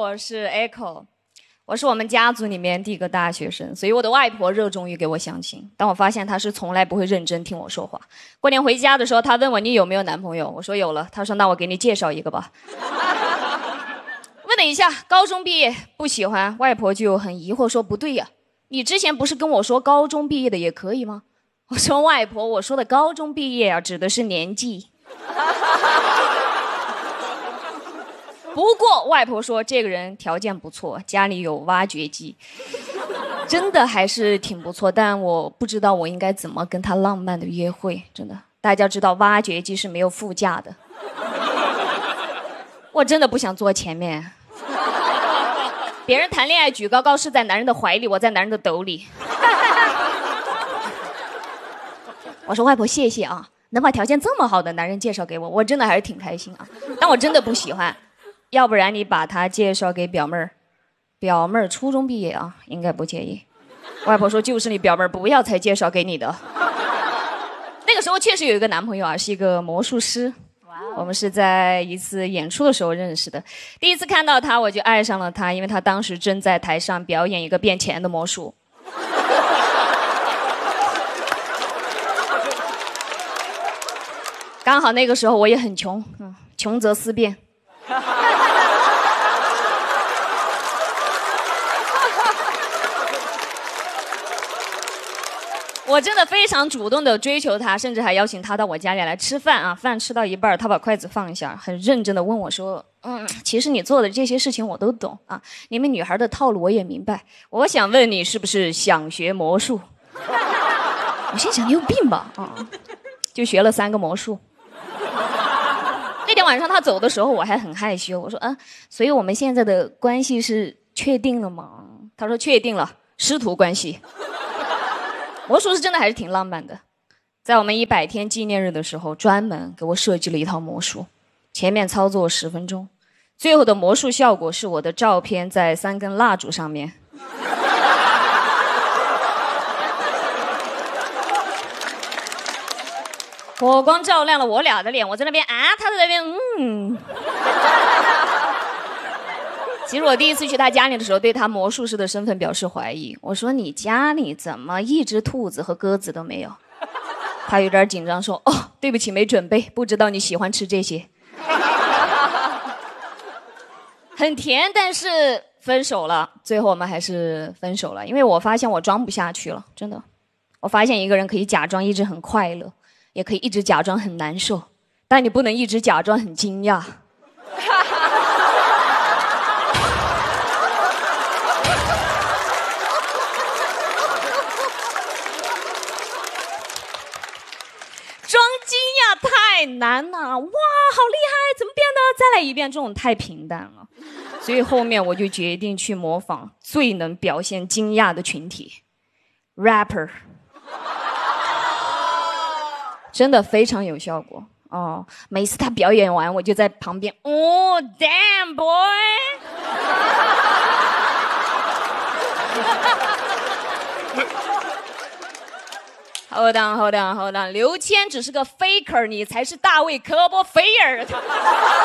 我是 Echo， 我是我们家族里面第一个大学生，所以我的外婆热衷于给我相亲，但我发现她是从来不会认真听我说话。过年回家的时候，她问我你有没有男朋友，我说有了，她说那我给你介绍一个吧。问了一下，高中毕业不喜欢，外婆就很疑惑说不对呀，你之前不是跟我说高中毕业的也可以吗？我说外婆，我说的高中毕业啊，指的是年纪。不过外婆说这个人条件不错，家里有挖掘机，真的还是挺不错，但我不知道我应该怎么跟他浪漫的约会。真的，大家知道挖掘机是没有副驾的，我真的不想坐前面。别人谈恋爱举高高是在男人的怀里，我在男人的兜里。我说外婆谢谢啊，能把条件这么好的男人介绍给我，我真的还是挺开心啊。但我真的不喜欢，要不然你把他介绍给表妹儿，表妹儿初中毕业啊，应该不介意。外婆说就是你表妹儿，不要才介绍给你的。那个时候确实有一个男朋友啊，是一个魔术师，我们是在一次演出的时候认识的。第一次看到他我就爱上了他，因为他当时正在台上表演一个变钱的魔术。刚好那个时候我也很穷，穷则思变。我真的非常主动的追求他，甚至还邀请他到我家里来吃饭啊！饭吃到一半，他把筷子放下，很认真的问我说：“其实你做的这些事情我都懂啊，你们女孩的套路我也明白。我想问你是不是想学魔术？”我心想你有病吧啊！就学了3个魔术。那天晚上他走的时候我还很害羞，我说所以我们现在的关系是确定了吗？他说确定了，师徒关系。魔术是真的还是挺浪漫的，在我们100天纪念日的时候，专门给我设计了一套魔术，前面操作10分钟，最后的魔术效果是我的照片在3根蜡烛上面。火光照亮了我俩的脸，我在那边他在那边其实我第一次去他家里的时候，对他魔术师的身份表示怀疑。我说你家里怎么一只兔子和鸽子都没有？他有点紧张说：“对不起，没准备，不知道你喜欢吃这些。”很甜，但是分手了。最后我们还是分手了，因为我发现我装不下去了，真的。我发现一个人可以假装一直很快乐，也可以一直假装很难受，但你不能一直假装很惊讶。装惊讶太难了，哇，好厉害，怎么变的？再来一遍，这种太平淡了。所以后面我就决定去模仿最能表现惊讶的群体 ，rapper， 真的非常有效果哦。每次他表演完，我就在旁边，damn boy。hold on， 刘谦只是个 faker， 你才是大卫·科波菲尔。